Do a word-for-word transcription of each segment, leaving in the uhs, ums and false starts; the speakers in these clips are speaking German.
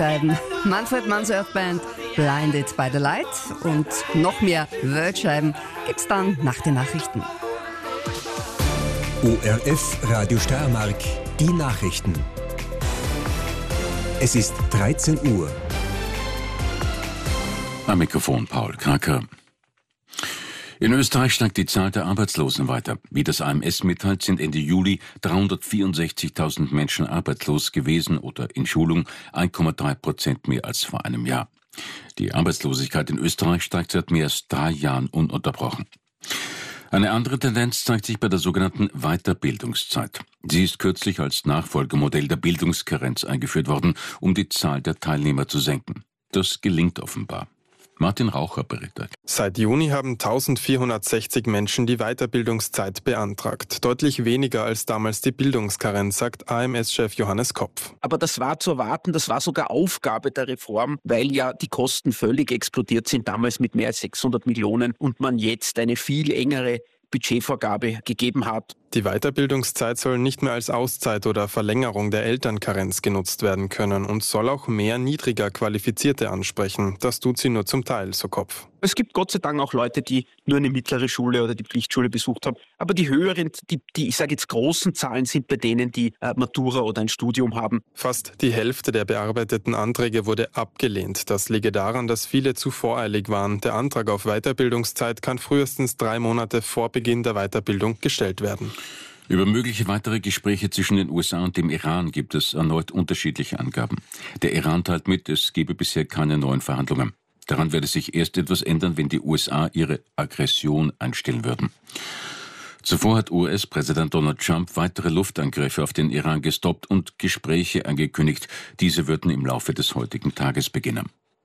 Manfred Mann's Earth Band, Blinded by the Light, und noch mehr Wordscheiben gibt's dann nach den Nachrichten. O R F Radio Steiermark, die Nachrichten. Es ist dreizehn Uhr. Am Mikrofon Paul Kraker. In Österreich steigt die Zahl der Arbeitslosen weiter. Wie das A M S mitteilt, sind Ende Juli dreihundertvierundsechzigtausend Menschen arbeitslos gewesen oder in Schulung, eins Komma drei Prozent mehr als vor einem Jahr. Die Arbeitslosigkeit in Österreich steigt seit mehr als drei Jahren ununterbrochen. Eine andere Tendenz zeigt sich bei der sogenannten Weiterbildungszeit. Sie ist kürzlich als Nachfolgemodell der Bildungskarenz eingeführt worden, um die Zahl der Teilnehmer zu senken. Das gelingt offenbar. Martin Raucher berichtet. Seit Juni haben eintausendvierhundertsechzig Menschen die Weiterbildungszeit beantragt. Deutlich weniger als damals die Bildungskarenz, sagt A M S-Chef Johannes Kopf. Aber das war zu erwarten, das war sogar Aufgabe der Reform, weil ja die Kosten völlig explodiert sind, damals mit mehr als sechshundert Millionen, und man jetzt eine viel engere Budgetvorgabe gegeben hat. Die Weiterbildungszeit soll nicht mehr als Auszeit oder Verlängerung der Elternkarenz genutzt werden können und soll auch mehr niedriger Qualifizierte ansprechen. Das tut sie nur zum Teil, so Kopf. Es gibt Gott sei Dank auch Leute, die nur eine mittlere Schule oder die Pflichtschule besucht haben. Aber die höheren, die, die ich sage jetzt großen Zahlen sind bei denen, die äh, Matura oder ein Studium haben. Fast die Hälfte der bearbeiteten Anträge wurde abgelehnt. Das liege daran, dass viele zu voreilig waren. Der Antrag auf Weiterbildungszeit kann frühestens drei Monate vor Beginn der Weiterbildung gestellt werden. Über mögliche weitere Gespräche zwischen den U S A und dem Iran gibt es erneut unterschiedliche Angaben. Der Iran teilt mit, es gebe bisher keine neuen Verhandlungen. Daran werde sich erst etwas ändern, wenn die U S A ihre Aggression einstellen würden. Zuvor hat U S-Präsident Donald Trump weitere Luftangriffe auf den Iran gestoppt und Gespräche angekündigt. Diese würden im Laufe des heutigen Tages beginnen.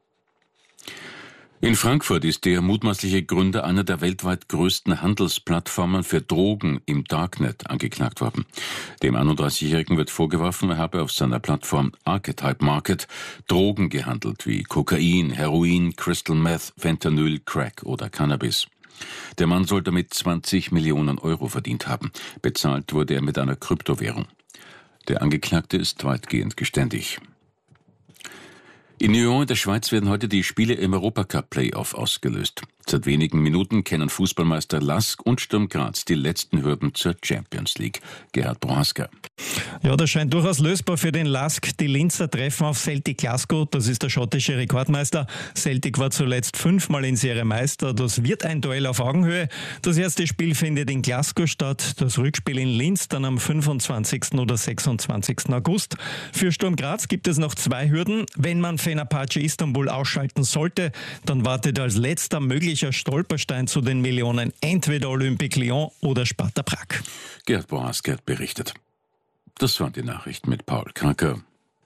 In Frankfurt ist der mutmaßliche Gründer einer der weltweit größten Handelsplattformen für Drogen im Darknet angeklagt worden. Dem einunddreißigjährigen wird vorgeworfen, er habe auf seiner Plattform Archetype Market Drogen gehandelt, wie Kokain, Heroin, Crystal Meth, Fentanyl, Crack oder Cannabis. Der Mann soll damit zwanzig Millionen Euro verdient haben. Bezahlt wurde er mit einer Kryptowährung. Der Angeklagte ist weitgehend geständig. In Nyon in der Schweiz werden heute die Spiele im Europacup-Playoff ausgelöst. Seit wenigen Minuten kennen Fußballmeister Lask und Sturm Graz die letzten Hürden zur Champions League. Gerhard Brohaska. Ja, das scheint durchaus lösbar für den Lask. Die Linzer treffen auf Celtic Glasgow, das ist der schottische Rekordmeister. Celtic war zuletzt fünfmal in Serie Meister. Das wird ein Duell auf Augenhöhe. Das erste Spiel findet in Glasgow statt, das Rückspiel in Linz dann am fünfundzwanzigsten oder sechsundzwanzigsten August. Für Sturm Graz gibt es noch zwei Hürden. Wenn man Fenerbahce Istanbul ausschalten sollte, dann wartet als letzter möglicher Stolperstein zu den Millionen entweder Olympique Lyon oder Sparta Prag. Gerd Boaskert berichtet. Das waren die Nachrichten mit Paul Kraker.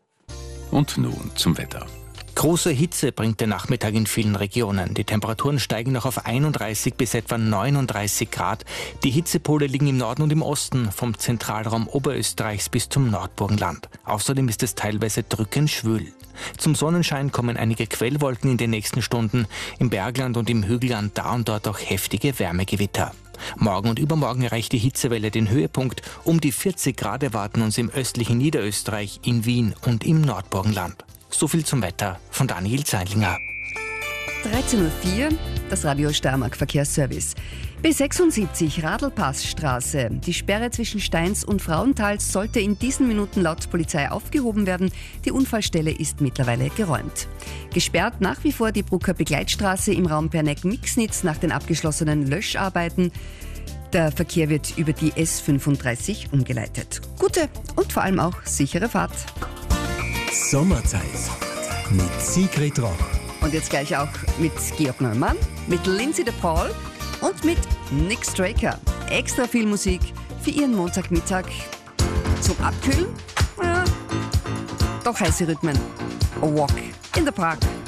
Und nun zum Wetter. Große Hitze bringt der Nachmittag in vielen Regionen. Die Temperaturen steigen noch auf einunddreißig bis etwa neununddreißig Grad. Die Hitzepole liegen im Norden und im Osten, vom Zentralraum Oberösterreichs bis zum Nordburgenland. Außerdem ist es teilweise drückend schwül. Zum Sonnenschein kommen einige Quellwolken in den nächsten Stunden. Im Bergland und im Hügelland da und dort auch heftige Wärmegewitter. Morgen und übermorgen erreicht die Hitzewelle den Höhepunkt. Um die vierzig Grad erwarten uns im östlichen Niederösterreich, in Wien und im Nordburgenland. So viel zum Wetter von Daniel Zeilinger. dreizehn Uhr vier, das Radio Steiermark Verkehrsservice. B sechsundsiebzig Radlpassstraße. Die Sperre zwischen Steins und Frauentals sollte in diesen Minuten laut Polizei aufgehoben werden. Die Unfallstelle ist mittlerweile geräumt. Gesperrt nach wie vor die Brucker Begleitstraße im Raum Perneck-Mixnitz nach den abgeschlossenen Löscharbeiten. Der Verkehr wird über die S fünfunddreißig umgeleitet. Gute und vor allem auch sichere Fahrt. Sommerzeit mit Sigrid Roch. Und jetzt gleich auch mit Georg Neumann, mit Lindsay de Paul und mit Nick Straker. Extra viel Musik für Ihren Montagmittag zum Abkühlen. Ja, doch heiße Rhythmen. A Walk in the Park.